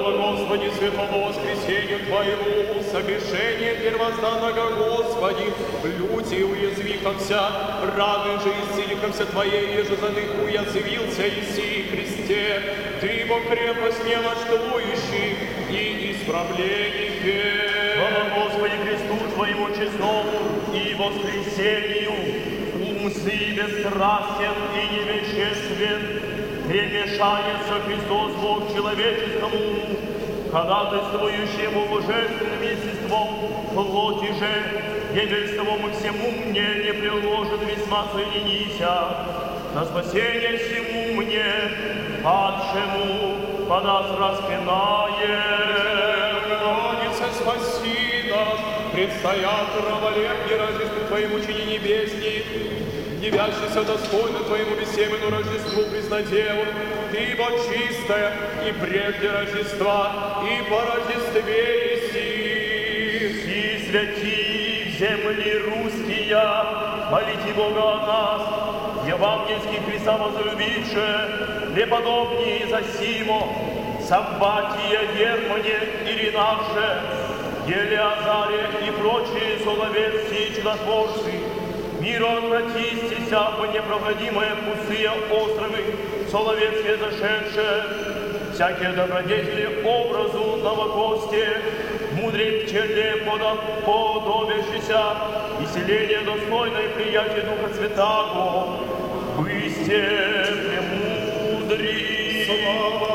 Слава Господи, святому воскресению Твоему, согрешение первозданного Господи, в люте уязвихомся, раны же исцелихомся Твоей, еже за них уязвился Иси Христе, Ты во крепость немощствующий и исправление. Слава Господи Христу Твоему честному и воскресению, умсы бесстрастен и невеществен, перемешается Христос Бог человеческому, ходатайствующему божественным естеством, плоти же, дебельством и всему мне не приложит весьма соединися, на спасение всему мне, падшему, подаст распинае. Богородица, спаси нас, предстоят раволепни Рождеству Твоему чини небесни, явящийся достойно Твоему бессемену Рождеству Преснодеву, Ты, бо чистая, и прежде Рождества, и по Рождестве еси. И святи земли русские, молите Бога о нас, евангельских Христа возлюбившие, преподобнее Зосимо, Самбатия, Германе, Иринаше, Елеазаре и прочие соловецкие чудотворцы, миру обратистися по непроходимые пустые островы, соловецкие зашедшие, всякие добродетели образу новокосте, мудрее пчеле подобившися, и селение достойное приятие Духа Святаго, бысте премудри. Слава